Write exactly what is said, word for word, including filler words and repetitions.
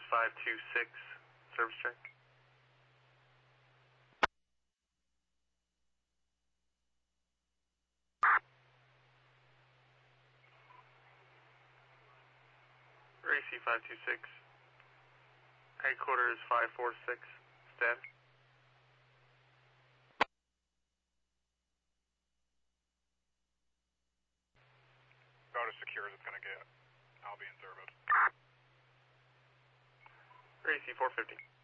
five two six, service check. A C five two six, headquarters five four six, stand. About as secure as it's going to get. I'll be in service. A C four fifty.